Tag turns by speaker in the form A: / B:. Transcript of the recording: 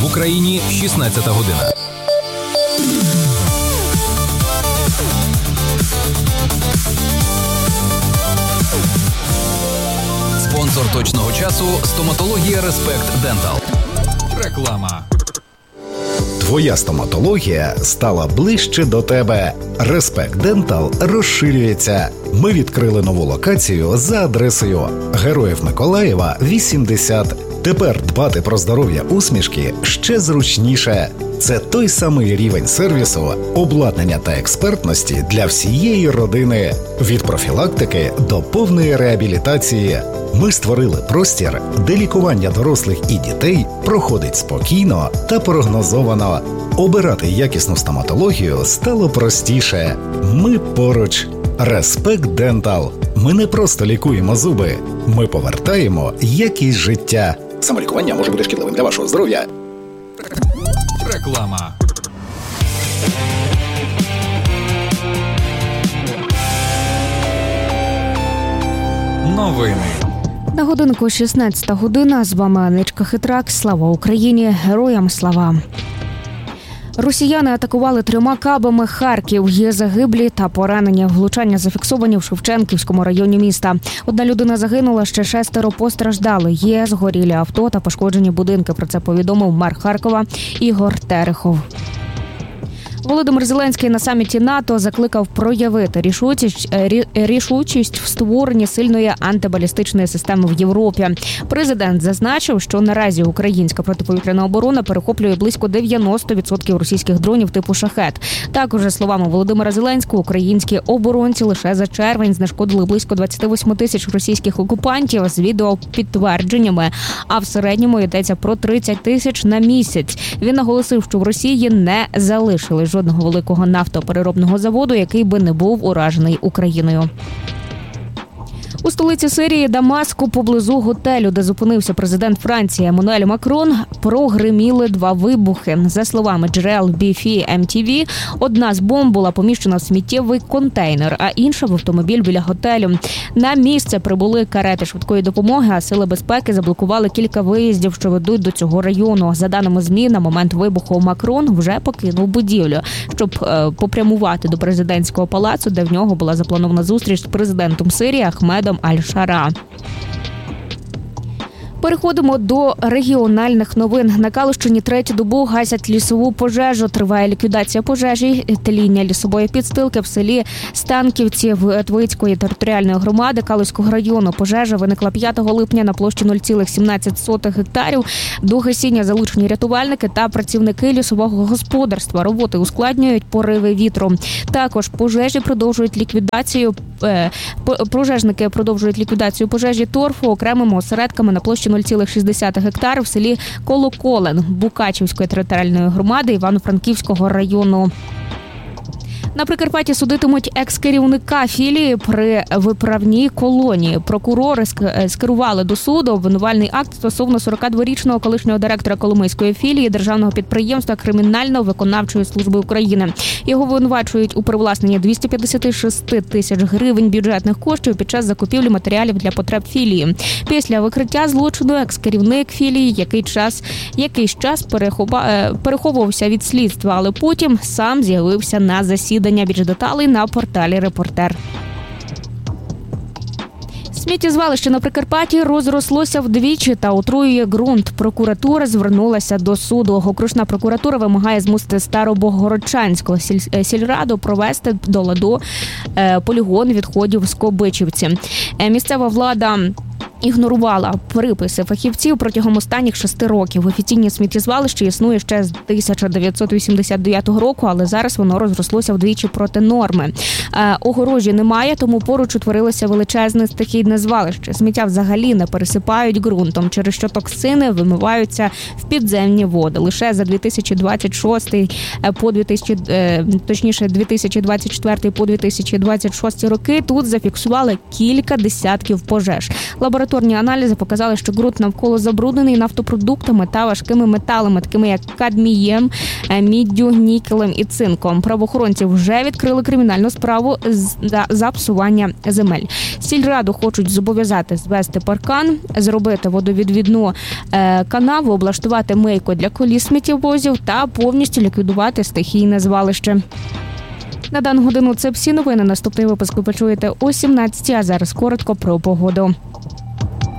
A: Україні 16 година. Спонсор точного часу – стоматологія Респект Дентал. Реклама.
B: Твоя стоматологія стала ближче до тебе. Респект Дентал розширюється. Ми відкрили нову локацію за адресою Героїв Миколаєва, 80. Тепер дбати про здоров'я усмішки ще зручніше. Це той самий рівень сервісу, обладнання та експертності для всієї родини. Від профілактики до повної реабілітації. Ми створили простір, де лікування дорослих і дітей проходить спокійно та прогнозовано. Обирати якісну стоматологію стало простіше. Ми поруч. Респект Дентал. Ми не просто лікуємо зуби. Ми повертаємо якість життя. Самолікування може бути шкідливим для вашого здоров'я.
A: Реклама. Новини.
C: На годинку 16 година. З вами Анечка Хитрак. Слава Україні! Героям слава! Росіяни атакували 3 кабами Харків. Є загиблі та поранені. Влучання зафіксовані в Шевченківському районі міста. 1 людина загинула, ще 6 постраждали. Є згорілі авто та пошкоджені будинки. Про це повідомив мер Харкова Ігор Терехов. Володимир Зеленський на саміті НАТО закликав проявити рішучість в створенні сильної антибалістичної системи в Європі. Президент зазначив, що наразі українська протиповітряна оборона перехоплює близько 90% російських дронів типу «Шахет». Також, за словами Володимира Зеленського, українські оборонці лише за червень знешкодили близько 28 тисяч російських окупантів з відеопідтвердженнями, а в середньому йдеться про 30 тисяч на місяць. Він наголосив, що в Росії не залишили жодного великого нафтопереробного заводу, який би не був уражений Україною. У столиці Сирії Дамаску поблизу готелю, де зупинився президент Франції Еммануель Макрон, прогриміли 2 вибухи. За словами джерел BFM-TV, одна з бомб була поміщена в сміттєвий контейнер, а інша в автомобіль біля готелю. На місце прибули карети швидкої допомоги, а сили безпеки заблокували кілька виїздів, що ведуть до цього району. За даними ЗМІ, на момент вибуху Макрон вже покинув будівлю, щоб попрямувати до президентського палацу, де в нього була запланована зустріч з президентом Сирії Ахмедом Аль-Шара. Переходимо до регіональних новин. На Калущині 3-ю добу гасять лісову пожежу. Триває ліквідація пожежі. Тління лісової підстилки в селі Станківці Твицької територіальної громади Калузького району. Пожежа виникла 5 липня на площі 0,17 гектарів. До гасіння залучені рятувальники та працівники лісового господарства. Роботи ускладнюють пориви вітру. Також пожежники продовжують ліквідацію пожежі торфу окремими осередками на площі 0,6 гектарів в селі Колоколен Букачівської територіальної громади Івано-Франківського району. На Прикарпатті судитимуть екс-керівника філії при виправній колонії. Прокурори скерували до суду обвинувальний акт стосовно 42-річного колишнього директора Коломийської філії державного підприємства Кримінально-виконавчої служби України. Його обвинувачують у привласненні 256 тисяч гривень бюджетних коштів під час закупівлі матеріалів для потреб філії. Після викриття злочину екс-керівник філії якийсь час переховувався від слідства, але потім сам з'явився на засіданні. Більш деталей на порталі «Репортер». Сміттєзвалище на Прикарпатті розрослося вдвічі та отруює ґрунт. Прокуратура звернулася до суду. Окружна прокуратура вимагає змусити Старобогородчанську сільраду провести до ладу полігон відходів з Кобичівці. Місцева влада ігнорувала приписи фахівців протягом останніх 6 років. Офіційне сміттєзвалище існує ще з 1989 року, але зараз воно розрослося вдвічі проти норми. Огорожі немає, тому поруч утворилося величезне стихійне звалище. Сміття взагалі не пересипають ґрунтом, через що токсини вимиваються в підземні води. Лише за 2024 по 2026 роки тут зафіксували кілька десятків пожеж. Лабораторія лабораторні аналізи показали, що ґрунт навколо забруднений нафтопродуктами та важкими металами, такими як кадмієм, міддю, нікелем і цинком. Правоохоронці вже відкрили кримінальну справу за псування земель. Сільраду хочуть зобов'язати звести паркан, зробити водовідвідну канаву, облаштувати мийку для коліс сміттєвозів та повністю ліквідувати стихійне звалище. На дану годину це всі новини. Наступний випуск ви почуєте о 17-й, а зараз коротко про погоду.